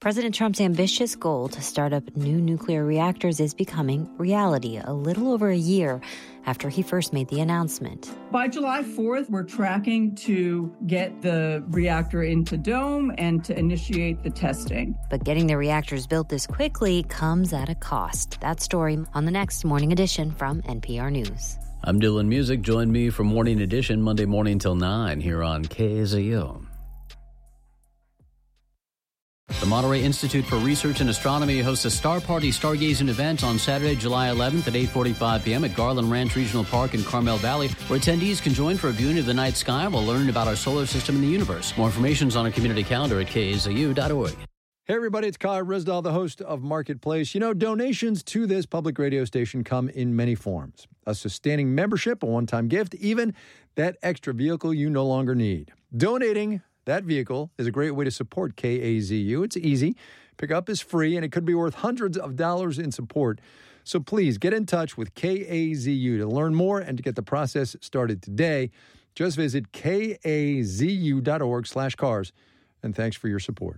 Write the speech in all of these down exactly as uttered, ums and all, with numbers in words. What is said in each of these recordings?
President Trump's ambitious goal to start up new nuclear reactors is becoming reality a little over a year after he first made the announcement. By July fourth, we're tracking to get the reactor into dome and to initiate the testing. But getting the reactors built this quickly comes at a cost. That story on the next Morning Edition from N P R News. I'm Dylan Music. Join me for Morning Edition Monday morning till nine here on K A Z U. The Monterey Institute for Research and Astronomy hosts a Star Party stargazing event on Saturday, July eleventh at eight forty-five p.m. at Garland Ranch Regional Park in Carmel Valley, where attendees can join for a viewing of the night sky while learning about our solar system and the universe. More information is on a community calendar at K A Z U dot org. Hey, everybody, it's Kyle Risdahl, the host of Marketplace. You know, donations to this public radio station come in many forms. A sustaining membership, a one-time gift, even that extra vehicle you no longer need. Donating that vehicle is a great way to support K A Z U. It's easy. Pickup is free, and it could be worth hundreds of dollars in support. So please get in touch with K A Z U to learn more and to get the process started today. Just visit K A Z U dot org slash cars, and thanks for your support.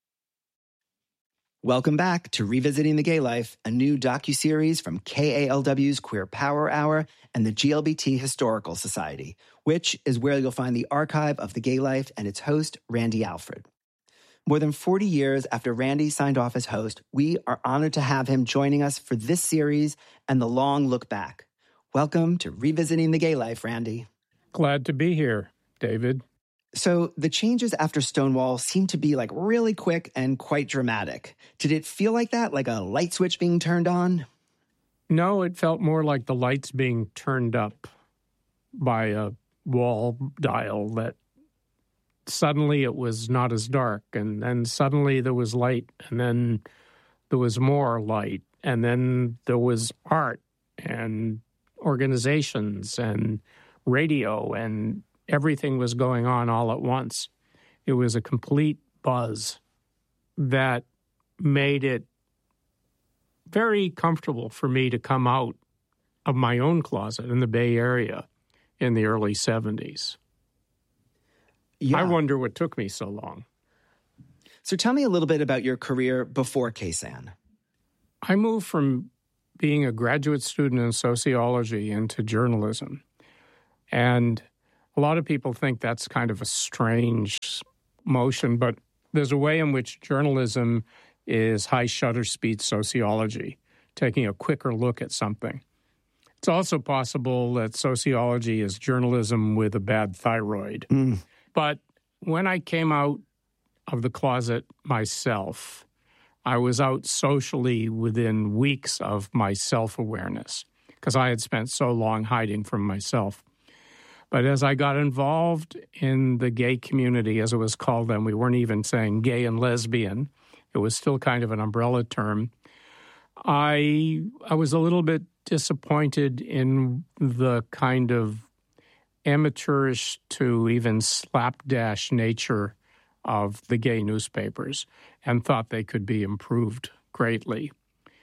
Welcome back to Revisiting the Gay Life, a new docuseries from K A L W's Queer Power Hour and the G L B T Historical Society, which is where you'll find the archive of the gay life and its host, Randy Alfred. More than forty years after Randy signed off as host, we are honored to have him joining us for this series and the long look back. Welcome to Revisiting the Gay Life, Randy. Glad to be here, David. So the changes after Stonewall seem to be like really quick and quite dramatic. Did it feel like that, like a light switch being turned on? No, it felt more like the lights being turned up by a wall dial that suddenly it was not as dark, and then suddenly there was light, and then there was more light, and then there was art and organizations and radio, and everything was going on all at once. It was a complete buzz that made it very comfortable for me to come out of my own closet in the Bay Area in the early seventies. Yeah. I wonder what took me so long. So tell me a little bit about your career before K S A N. I moved from being a graduate student in sociology into journalism. And a lot of people think that's kind of a strange motion, but there's a way in which journalism is high shutter speed sociology, taking a quicker look at something. It's also possible that sociology is journalism with a bad thyroid. Mm. But when I came out of the closet myself, I was out socially within weeks of my self-awareness because I had spent so long hiding from myself. But as I got involved in the gay community, as it was called then, we weren't even saying gay and lesbian. It was still kind of an umbrella term. I I was a little bit disappointed in the kind of amateurish to even slapdash nature of the gay newspapers and thought they could be improved greatly.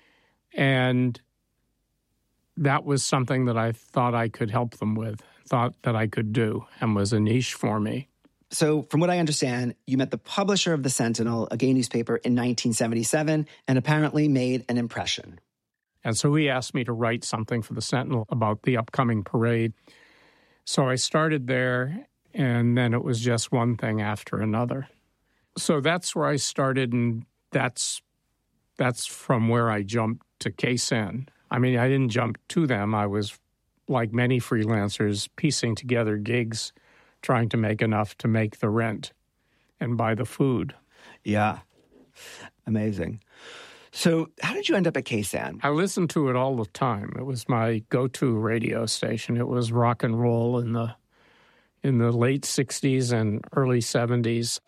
And that was something that I thought I could help them with, thought that I could do, and was a niche for me. So from what I understand, you met the publisher of The Sentinel, a gay newspaper, in nineteen seventy-seven, and apparently made an impression. And so he asked me to write something for The Sentinel about the upcoming parade. So I started there, and then it was just one thing after another. So that's where I started, and that's that's from where I jumped to K S A N. I mean, I didn't jump to them. I was, like many freelancers, piecing together gigs, trying to make enough to make the rent and buy the food. Yeah. Amazing. So how did you end up at K S A N? I listened to it all the time. It was my go-to radio station. It was rock and roll in the in the late sixties and early seventies.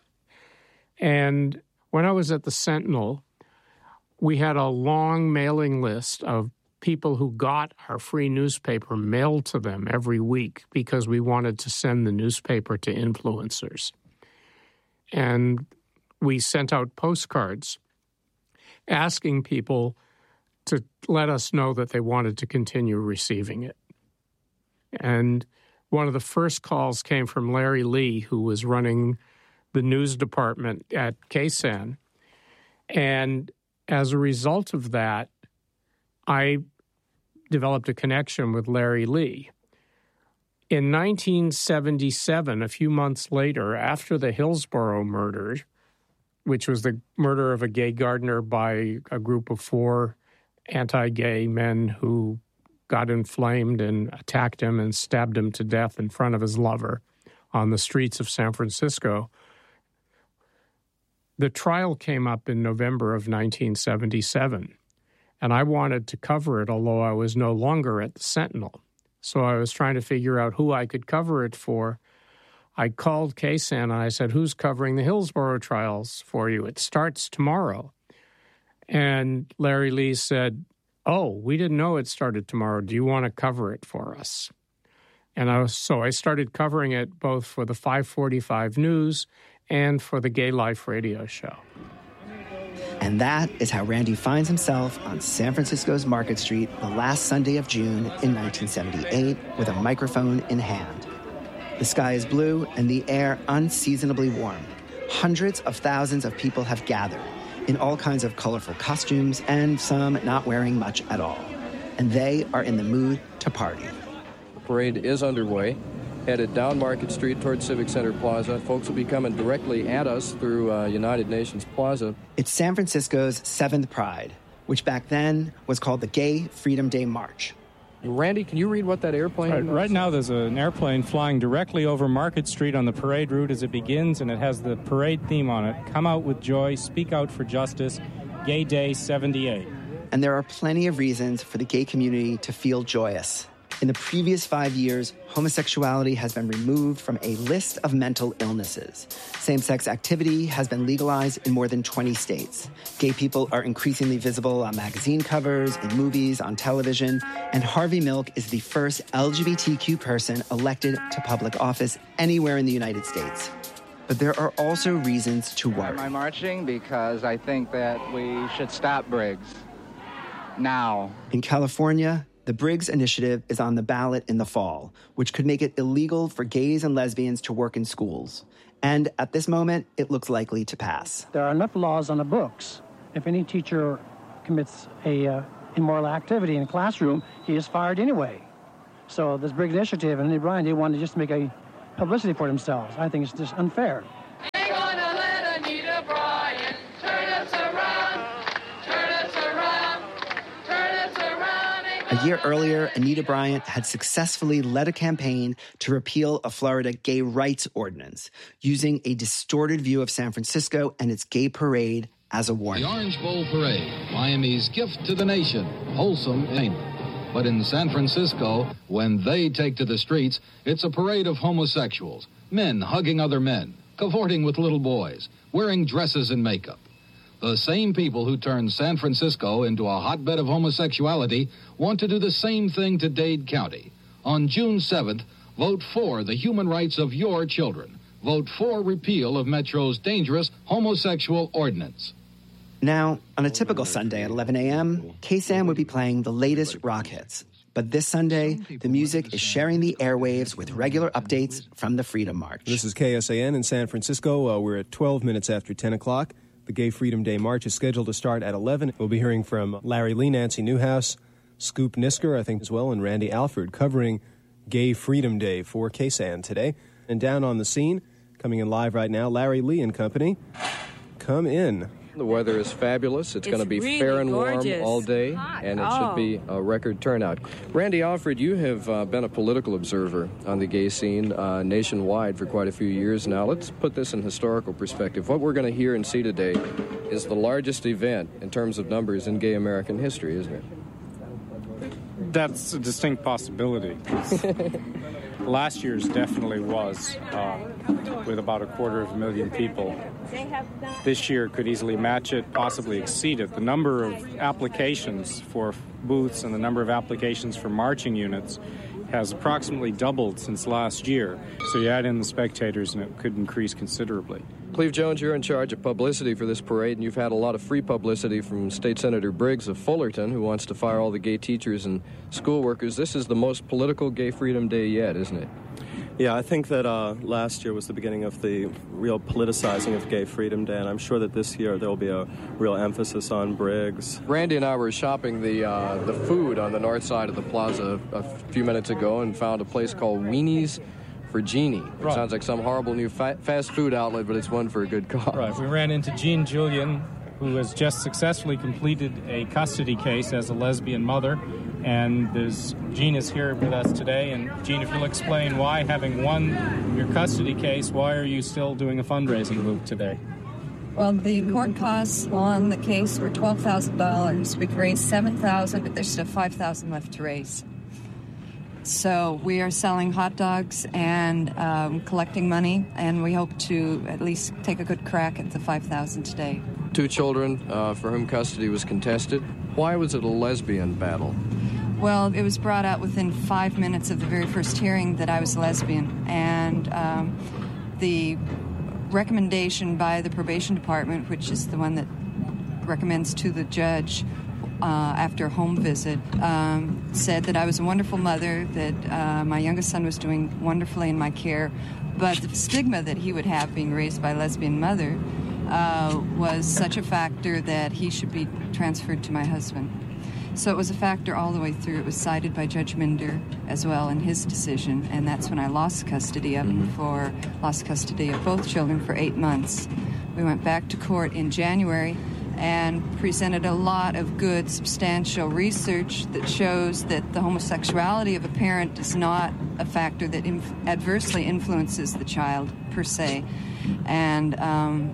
And when I was at the Sentinel, we had a long mailing list of people who got our free newspaper mailed to them every week because we wanted to send the newspaper to influencers. And we sent out postcards asking people to let us know that they wanted to continue receiving it. And one of the first calls came from Larry Lee, who was running the news department at K S A N. And as a result of that, I developed a connection with Larry Lee. In nineteen seventy-seven, a few months later, after the Hillsborough murder, which was the murder of a gay gardener by a group of four anti-gay men who got inflamed and attacked him and stabbed him to death in front of his lover on the streets of San Francisco. The trial came up in November of nineteen seventy-seven, and I wanted to cover it, although I was no longer at the Sentinel. So I was trying to figure out who I could cover it for. I called K S A N and I said, who's covering the Hillsborough trials for you? It starts tomorrow. And Larry Lee said, oh, we didn't know it started tomorrow. Do you want to cover it for us? And I was, so I started covering it both for the five forty-five News and for the Gay Life radio show. And that is how Randy finds himself on San Francisco's Market Street the last Sunday of June in nineteen seventy-eight with a microphone in hand. The sky is blue and the air unseasonably warm. Hundreds of thousands of people have gathered in all kinds of colorful costumes and some not wearing much at all. And they are in the mood to party. The parade is underway, headed down Market Street towards Civic Center Plaza. Folks will be coming directly at us through uh, United Nations Plaza. It's San Francisco's seventh Pride, which back then was called the Gay Freedom Day March. Randy, can you read what that airplane right, is? Right now there's an airplane flying directly over Market Street on the parade route as it begins, and it has the parade theme on it. Come out with joy, speak out for justice, Gay Day seventy-eight. And there are plenty of reasons for the gay community to feel joyous. In the previous five years, homosexuality has been removed from a list of mental illnesses. Same-sex activity has been legalized in more than twenty states. Gay people are increasingly visible on magazine covers, in movies, on television, and Harvey Milk is the first L G B T Q person elected to public office anywhere in the United States. But there are also reasons to worry. I'm marching because I think that we should stop Briggs now. In California, the Briggs Initiative is on the ballot in the fall, which could make it illegal for gays and lesbians to work in schools. And at this moment, it looks likely to pass. There are enough laws on the books. If any teacher commits a uh, immoral activity in a classroom, he is fired anyway. So this Briggs Initiative and Anita Bryant, they want to just make a publicity for themselves. I think it's just unfair. Ain't gonna let Anita Bryant turn us around, turn us around, turn us around. A year earlier, Anita Bryant had successfully led a campaign to repeal a Florida gay rights ordinance, using a distorted view of San Francisco and its gay parade as a warning. The Orange Bowl Parade, Miami's gift to the nation, wholesome entertainment. But in San Francisco, when they take to the streets, it's a parade of homosexuals, men hugging other men, cavorting with little boys, wearing dresses and makeup. The same people who turned San Francisco into a hotbed of homosexuality want to do the same thing to Dade County. On June seventh, vote for the human rights of your children. Vote for repeal of Metro's dangerous homosexual ordinance. Now, on a typical Sunday at eleven a.m., K S A N would be playing the latest rock hits. But this Sunday, the music is sharing the airwaves with regular updates from the Freedom March. This is K S A N in San Francisco. Uh, we're at twelve minutes after ten o'clock. The Gay Freedom Day March is scheduled to start at eleven. We'll be hearing from Larry Lee, Nancy Newhouse, Scoop Nisker, I think, as well, and Randy Alford covering Gay Freedom Day for K S A N today. And down on the scene, coming in live right now, Larry Lee and company. Come in. The weather is fabulous. It's, it's going to be really fair and gorgeous. warm all day, Hot. and it oh. should be a record turnout. Randy Alford, you have uh, been a political observer on the gay scene uh, nationwide for quite a few years now. Let's put this in historical perspective. What we're going to hear and see today is the largest event in terms of numbers in gay American history, isn't it? That's a distinct possibility. Last year's definitely was, uh, with about a quarter of a million people. This year could easily match it, possibly exceed it. The number of applications for booths and the number of applications for marching units has approximately doubled since last year. So you add in the spectators and it could increase considerably. Cleve Jones, you're in charge of publicity for this parade, and you've had a lot of free publicity from State Senator Briggs of Fullerton, who wants to fire all the gay teachers and school workers. This is the most political Gay Freedom Day yet, isn't it? Yeah, I think that uh, last year was the beginning of the real politicizing of Gay Freedom Day, and I'm sure that this year there will be a real emphasis on Briggs. Randy and I were shopping the uh, the food on the north side of the plaza a few minutes ago and found a place called Weenies for Jeannie. It Right. sounds like some horrible new fa- fast food outlet, but it's one for a good cause. Right. We ran into Jean Julian, who has just successfully completed a custody case as a lesbian mother. And there's, Jean is here with us today. And Jean, if you'll explain why, having won your custody case, why are you still doing a fundraising move today? Well, the court costs on the case were twelve thousand dollars. We've raised seven thousand dollars, but there's still five thousand dollars left to raise. So we are selling hot dogs and um, collecting money, and we hope to at least take a good crack at the five thousand dollars today. Two children uh, for whom custody was contested. Why was it a lesbian battle? Well, it was brought out within five minutes of the very first hearing that I was a lesbian, and um, the recommendation by the probation department, which is the one that recommends to the judge uh, after a home visit, um, said that I was a wonderful mother, that uh, my youngest son was doing wonderfully in my care, but the stigma that he would have being raised by a lesbian mother uh, was such a factor that he should be transferred to my husband. So it was a factor all the way through. It was cited by Judge Minder as well in his decision, and that's when I lost custody of him for lost custody of both children for eight months. We went back to court in January and presented a lot of good, substantial research that shows that the homosexuality of a parent is not a factor that inf- adversely influences the child per se, and um,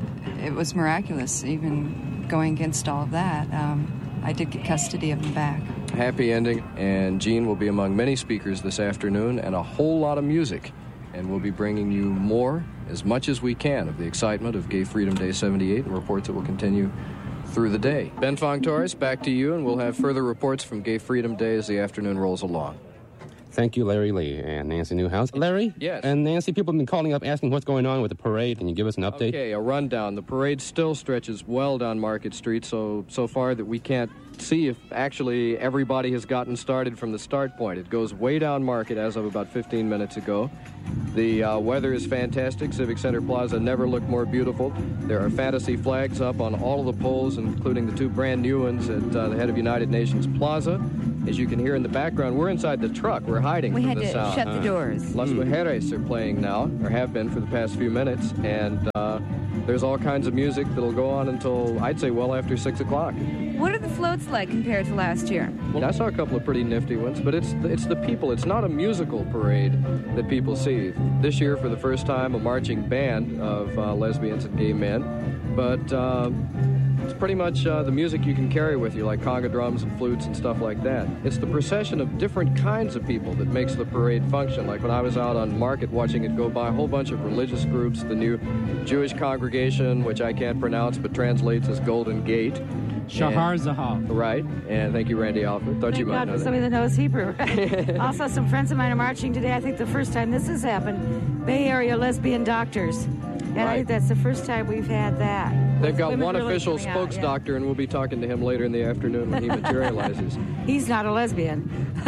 it was miraculous, even going against all of that. Um, I did get custody of him back. Happy ending, and Jean will be among many speakers this afternoon and a whole lot of music. And we'll be bringing you more, as much as we can, of the excitement of Gay Freedom Day seventy-eight and reports that will continue through the day. Ben Fong-Torres, back to you, and we'll have further reports from Gay Freedom Day as the afternoon rolls along. Thank you, Larry Lee and Nancy Newhouse. Larry? Yes. And Nancy, people have been calling up asking what's going on with the parade. Can you give us an update? Okay, a rundown. The parade still stretches well down Market Street, so so far that we can't see if actually everybody has gotten started from the start point. It goes way down Market as of about fifteen minutes ago. The uh, weather is fantastic. Civic Center Plaza never looked more beautiful. There are fantasy flags up on all of the poles, including the two brand new ones at uh, the head of United Nations Plaza. As you can hear in the background, we're inside the truck. We're hiding We from had the to sound. shut the doors. Las Mujeres are playing now, or have been for the past few minutes, and uh, there's all kinds of music that'll go on until, I'd say, well after six o'clock. What are the floats like compared to last year? Well, I saw a couple of pretty nifty ones, but it's the, it's the people. It's not a musical parade that people see. This year, for the first time, a marching band of uh, lesbians and gay men, but uh, it's pretty much uh, the music you can carry with you, like conga drums and flutes and stuff like that. It's the procession of different kinds of people that makes the parade function. Like when I was out on Market watching it go by, a whole bunch of religious groups, the new Jewish congregation, which I can't pronounce but translates as Golden Gate. Shahar Zahab. Right, and thank you, Randy Alford. Thought you Thank might God know for that. somebody that knows Hebrew. Also, some friends of mine are marching today. I think the first time this has happened. Bay Area lesbian doctors. And I Right. think that's the first time we've had that. They've got Women one really official coming out, spokes yeah. doctor, and we'll be talking to him later in the afternoon when he materializes. He's not a lesbian.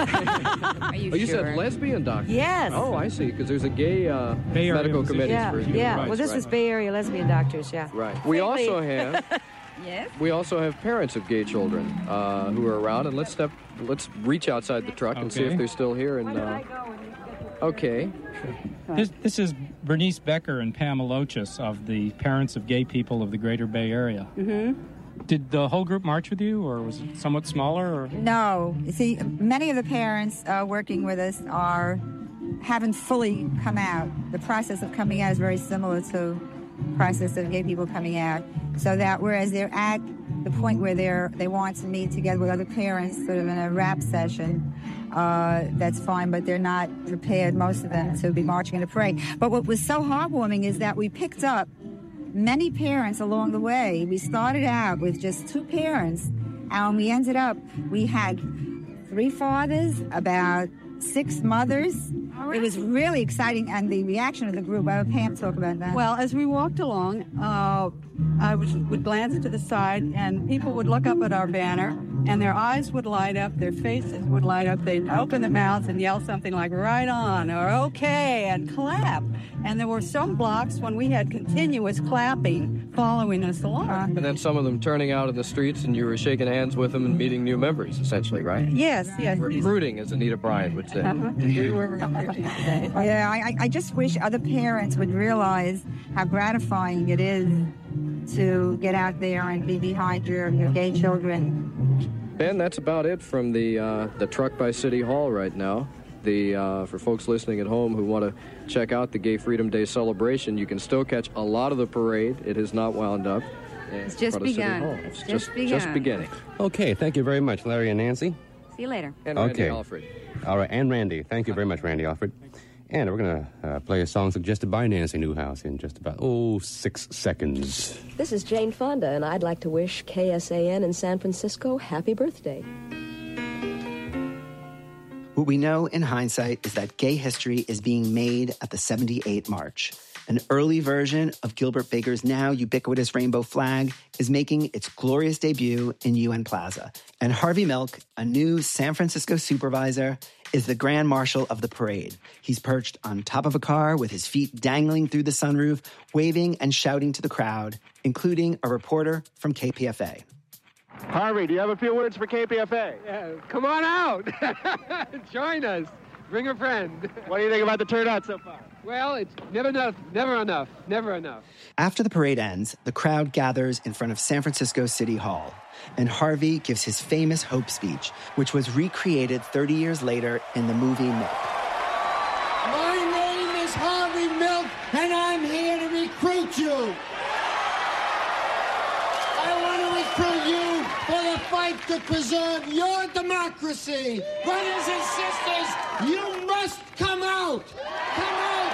Are you oh, you sure? said lesbian doctor? Yes. Oh, I see, because there's a gay uh, Bay Area medical physician. committee Yeah, for human yeah. rights. Well, this right. is Bay Area lesbian doctors, yeah. Right. We Lately- also have Yes? we also have parents of gay children uh, who are around, and let's step let's reach outside the truck and see Okay. if they're still here. And uh, okay, This, this is Bernice Becker and Pam Alochis of the Parents of Gay People of the Greater Bay Area. Mm-hmm. Did the whole group march with you, or was it somewhat smaller? Or? No. You see, many of the parents uh, working with us are haven't fully come out. The process of coming out is very similar to the process of gay people coming out. So that whereas they're at the point where they're they want to meet together with other parents, sort of in a rap session, uh, that's fine, but they're not prepared, most of them, to be marching in a parade. But what was so heartwarming is that we picked up many parents along the way. We started out with just two parents, and we ended up, we had three fathers, about six mothers. It was really exciting, and the reaction of the group, I'll have Pam talk about that. Well, as we walked along, uh, I was, would glance to the side, and people would look up at our banner, and their eyes would light up, their faces would light up. They'd open their mouths and yell something like, right on, or okay, and clap. And there were some blocks when we had continuous clapping following us along. And then some of them turning out in the streets, and you were shaking hands with them and meeting new members, essentially, right? Yes, yes. Recruiting, as Anita Bryant would say. Uh-huh. We were recruiting today. Yeah, I, I just wish other parents would realize how gratifying it is to get out there and be behind your, your gay children. Ben, that's about it from the uh, the truck by City Hall right now. The uh, for folks listening at home who want to check out the Gay Freedom Day celebration, you can still catch a lot of the parade. It has not wound up. It's just begun. It's, It's just, just begun. just beginning. Okay, thank you very much, Larry and Nancy. See you later. And Randy Okay. Alfred. All right, and Randy. Thank you very much, Randy Alfred. And we're going to uh, play a song suggested by Nancy Newhouse in just about, oh, six seconds. This is Jane Fonda, and I'd like to wish K S A N in San Francisco happy birthday. What we know in hindsight is that gay history is being made at the seventy-eight March. An early version of Gilbert Baker's now ubiquitous rainbow flag is making its glorious debut in U N Plaza. And Harvey Milk, a new San Francisco supervisor, is the grand marshal of the parade. He's perched on top of a car with his feet dangling through the sunroof, waving and shouting to the crowd, including a reporter from K P F A. Harvey, do you have a few words for K P F A? Yeah, come on out. Join us. Bring a friend. What do you think about the turnout so far? Well, it's never enough, never enough, never enough. After the parade ends, the crowd gathers in front of San Francisco City Hall, and Harvey gives his famous Hope speech, which was recreated thirty years later in the movie Milk. My name is Harvey Milk, and I'm here to recruit you. I want to recruit you for the fight to preserve your democracy. Brothers and sisters, you must come out. Come out.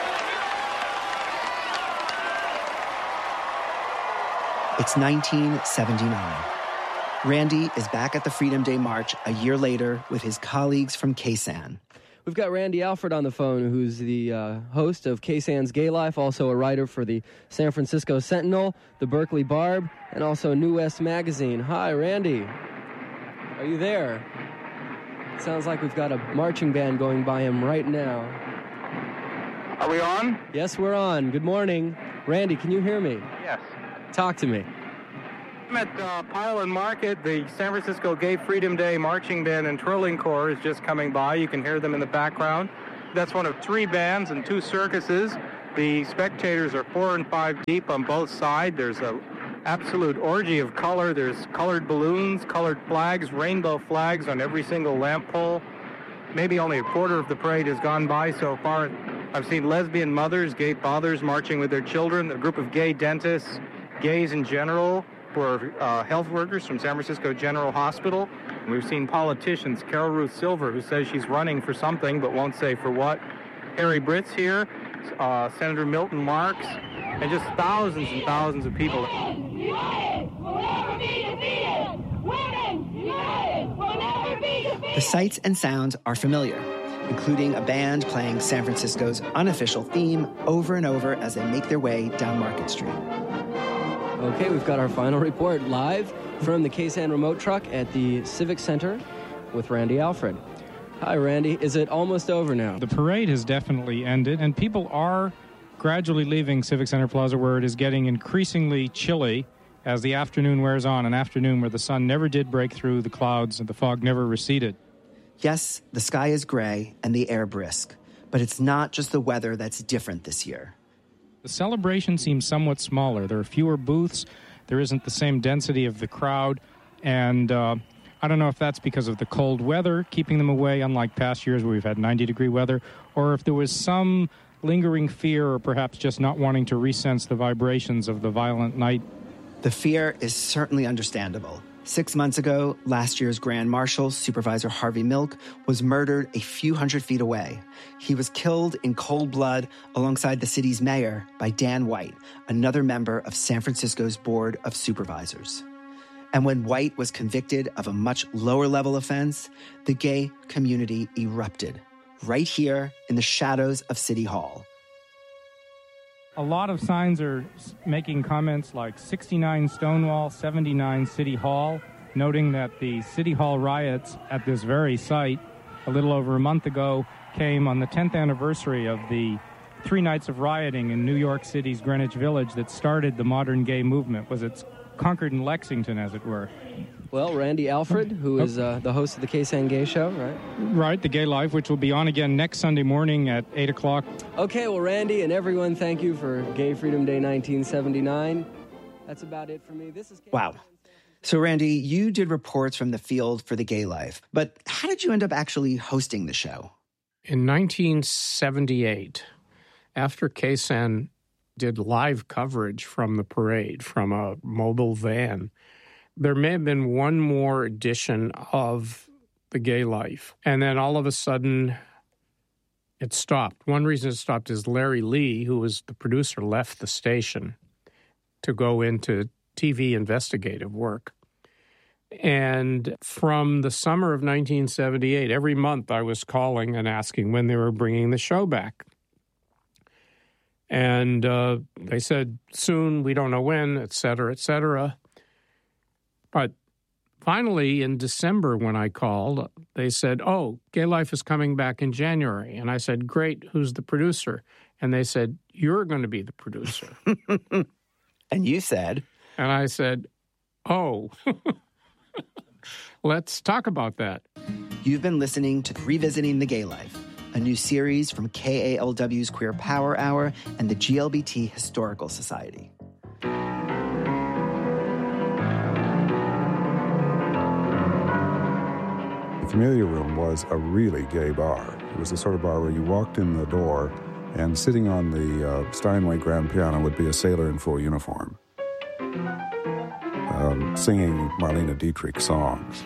It's nineteen seventy-nine. Randy is back at the Freedom Day March a year later with his colleagues from K S A N. We've got Randy Alfred on the phone, who's the uh, host of K S A N's Gay Life, also a writer for the San Francisco Sentinel, the Berkeley Barb, and also New West Magazine. Hi, Randy. Are you there? It sounds like we've got a marching band going by him right now. Are we on? Yes, we're on. Good morning. Randy, can you hear me? Yes. Talk to me. I'm at uh, Pileland Market. The San Francisco Gay Freedom Day Marching Band and Twirling Corps is just coming by. You can hear them in the background. That's one of three bands and two circuses. The spectators are four and five deep on both sides. There's an absolute orgy of color. There's colored balloons, colored flags, rainbow flags on every single lamp pole. Maybe only a quarter of the parade has gone by so far. I've seen lesbian mothers, gay fathers marching with their children, a group of gay dentists, gays in general, who are uh, health workers from San Francisco General Hospital. And we've seen politicians, Carol Ruth Silver, who says she's running for something but won't say for what. Harry Britt's here, uh, Senator Milton Marks, and just thousands and thousands of people. The sights and sounds are familiar, including a band playing San Francisco's unofficial theme over and over as they make their way down Market Street. Okay, we've got our final report live from the K S A N remote truck at the Civic Center with Randy Alfred. Hi, Randy. Is it almost over now? The parade has definitely ended, and people are gradually leaving Civic Center Plaza, where it is getting increasingly chilly as the afternoon wears on, an afternoon where the sun never did break through the clouds and the fog never receded. Yes, the sky is gray and the air brisk, but it's not just the weather that's different this year. The celebration seems somewhat smaller. There are fewer booths. There isn't the same density of the crowd. And uh, I don't know if that's because of the cold weather keeping them away, unlike past years where we've had ninety-degree weather, or if there was some lingering fear or perhaps just not wanting to resense the vibrations of the violent night. The fear is certainly understandable. Six months ago, last year's Grand Marshal, Supervisor Harvey Milk, was murdered a few hundred feet away. He was killed in cold blood alongside the city's mayor by Dan White, another member of San Francisco's Board of Supervisors. And when White was convicted of a much lower level offense, the gay community erupted, right here in the shadows of City Hall. A lot of signs are making comments like sixty-nine Stonewall, seventy-nine City Hall, noting that the City Hall riots at this very site a little over a month ago came on the tenth anniversary of the three nights of rioting in New York City's Greenwich Village that started the modern gay movement. Was it Concord and Lexington, as it were? Well, Randy Alfred, who is uh, the host of the K-San Gay Show, right? Right, The Gay Life, which will be on again next Sunday morning at eight o'clock. Okay, well, Randy and everyone, thank you for Gay Freedom Day nineteen seventy-nine. That's about it for me. This is K- Wow. So, Randy, you did reports from the field for The Gay Life, but how did you end up actually hosting the show? In nineteen seventy-eight, after K-San did live coverage from the parade from a mobile van, there may have been one more edition of The Gay Life. And then all of a sudden, it stopped. One reason it stopped is Larry Lee, who was the producer, left the station to go into T V investigative work. And from the summer of nineteen seventy-eight, every month I was calling and asking when they were bringing the show back. And uh, they said, soon, we don't know when, et cetera, et cetera. But finally, in December, when I called, they said, oh, Gay Life is coming back in January. And I said, great, who's the producer? And they said, you're going to be the producer. And you said? And I said, oh, let's talk about that. You've been listening to Revisiting the Gay Life, a new series from K A L W's Queer Power Hour and the G L B T Historical Society. The Camellia Room was a really gay bar. It was the sort of bar where you walked in the door and sitting on the uh, Steinway grand piano would be a sailor in full uniform, um, singing Marlene Dietrich songs.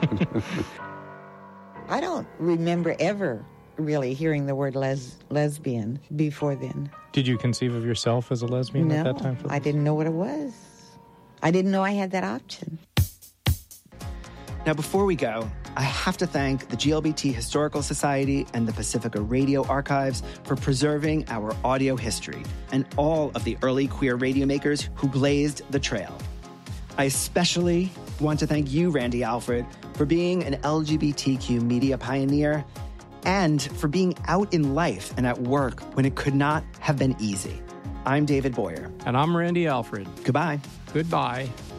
I don't remember ever really hearing the word les- lesbian before then. Did you conceive of yourself as a lesbian no, at that time? I didn't know what it was. I didn't know I had that option. Now, before we go, I have to thank the G L B T Historical Society and the Pacifica Radio Archives for preserving our audio history and all of the early queer radio makers who blazed the trail. I especially want to thank you, Randy Alfred, for being an L G B T Q media pioneer and for being out in life and at work when it could not have been easy. I'm David Boyer. And I'm Randy Alfred. Goodbye. Goodbye.